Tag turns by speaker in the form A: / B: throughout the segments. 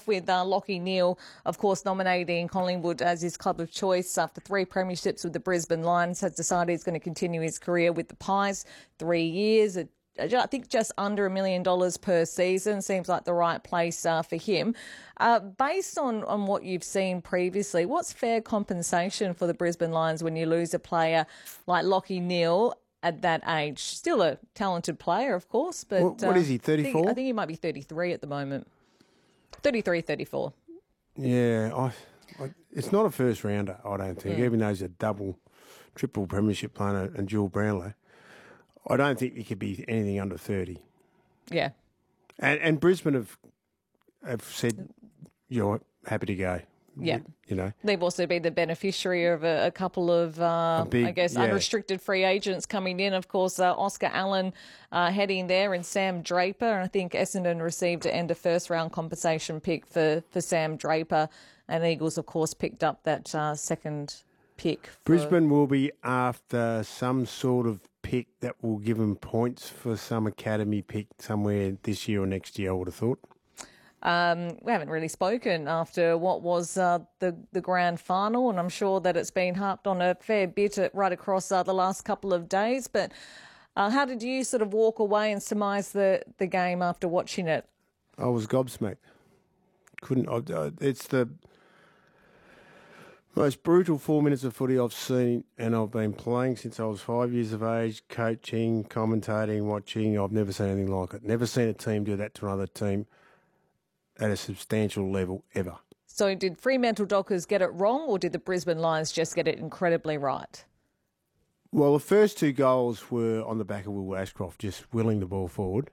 A: with Lachie Neale, of course, nominating Collingwood as his club of choice after 3 premierships with the Brisbane Lions, has decided he's going to continue his career with the Pies. 3 years, I think just under $1 million per season seems like the right place for him. Based on what you've seen previously, what's fair compensation for the Brisbane Lions when you lose a player like Lachie Neale at that age? Still a talented player, of course, but...
B: What is he, 34?
A: I think he might be 33 at the moment. 33, 34.
B: Yeah, it's not a first rounder, I don't think, even though he's a triple premiership player and dual Brownlow. I don't think he could be anything under 30.
A: Yeah.
B: And Brisbane have said, you're happy to go.
A: Yeah.
B: You know.
A: They've also been the beneficiary of a couple of, unrestricted free agents coming in. Of course, Oscar Allen heading there and Sam Draper. And I think Essendon received an end of first-round compensation pick for Sam Draper. And Eagles, of course, picked up that second pick.
B: Brisbane will be after some sort of pick that will give them points for some academy pick somewhere this year or next year, I would have thought.
A: We haven't really spoken after what was the grand final, and I'm sure that it's been harped on a fair bit right across the last couple of days. But how did you sort of walk away and surmise the game after watching it?
B: I was gobsmacked. It's the most brutal 4 minutes of footy I've seen, and I've been playing since I was 5 years of age, coaching, commentating, watching. I've never seen anything like it. Never seen a team do that to another team at a substantial level ever.
A: So did Fremantle Dockers get it wrong, or did the Brisbane Lions just get it incredibly right?
B: Well, the first 2 goals were on the back of Will Ashcroft, just willing the ball forward.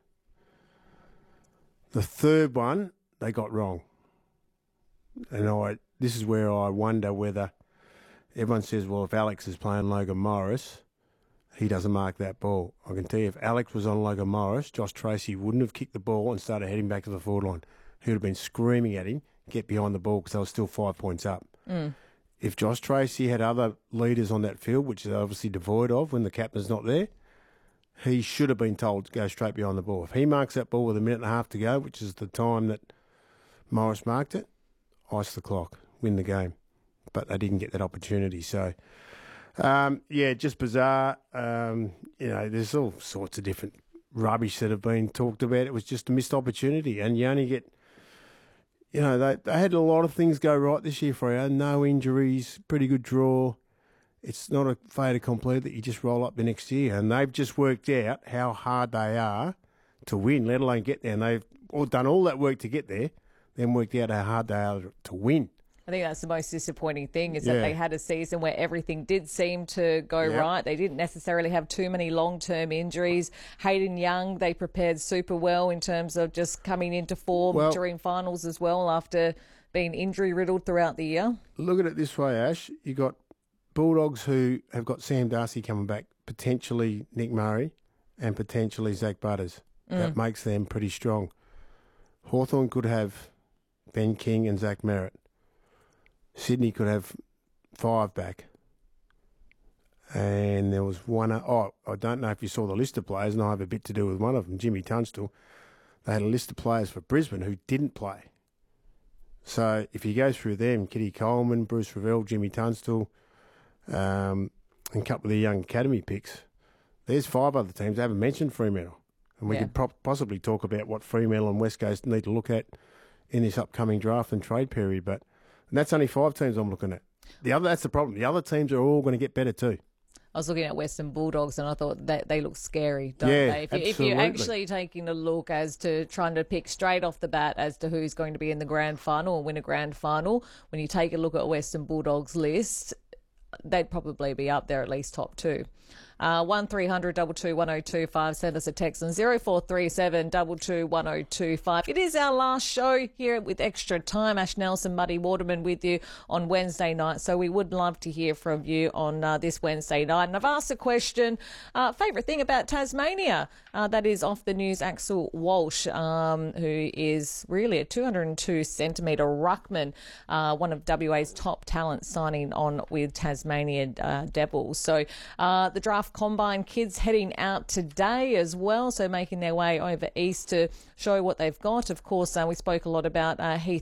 B: The third one, they got wrong. And this is where I wonder whether everyone says, well, if Alex is playing Logan Morris, he doesn't mark that ball. I can tell you, if Alex was on Logan Morris, Josh Tracy wouldn't have kicked the ball and started heading back to the forward line. He would have been screaming at him, get behind the ball, because they were still 5 points up. If Josh Tracy had other leaders on that field, which is obviously devoid of when the captain's not there, he should have been told to go straight behind the ball. If he marks that ball with a minute and a half to go, which is the time that Morris marked it, ice the clock, win the game. But they didn't get that opportunity. So, just bizarre. There's all sorts of different rubbish that have been talked about. It was just a missed opportunity. And you only get, they had a lot of things go right this year for you. No injuries, pretty good draw. It's not a fait accompli that you just roll up the next year. And they've just worked out how hard they are to win, let alone get there. And they've done all that work to get there, then worked out how hard they are to win.
A: I think that's the most disappointing thing is that they had a season where everything did seem to go right. They didn't necessarily have too many long-term injuries. Hayden Young, they prepared super well in terms of just coming into form during finals as well after being injury-riddled throughout the year.
B: Look at it this way, Ash. You got Bulldogs who have got Sam Darcy coming back, potentially Nick Murray and potentially Zach Butters. That makes them pretty strong. Hawthorn could have Ben King and Zach Merritt. Sydney could have 5 back. And there was one... I don't know if you saw the list of players, and I have a bit to do with one of them, Jimmy Tunstall. They had a list of players for Brisbane who didn't play. So if you go through them, Kitty Coleman, Bruce Revell, Jimmy Tunstall, and a couple of the young academy picks, there's 5 other teams. They haven't mentioned Fremantle. And we could possibly talk about what Fremantle and West Coast need to look at in this upcoming draft and trade period. But that's only 5 teams I'm looking at. That's the problem. The other teams are all going to get better too.
A: I was looking at Western Bulldogs and I thought that they look scary, don't they? If you're actually taking a look as to trying to pick straight off the bat as to who's going to be in the grand final or win a grand final, when you take a look at Western Bulldogs list, they'd probably be up there at least top 2. 1300 22 1025. Send us a text on 0437 22 1025. It is our last show here with Extra Time. Ash Nelson, Muddy Waterman with you on Wednesday night. So we would love to hear from you on this Wednesday night. And I've asked a question, favourite thing about Tasmania. That is off the news, Axel Walsh, who is really a 202-centimetre ruckman, one of WA's top talents signing on with Tasmania Devils. So the draft combine kids heading out today as well, so making their way over east to show what they've got. Of course, we spoke a lot about Heath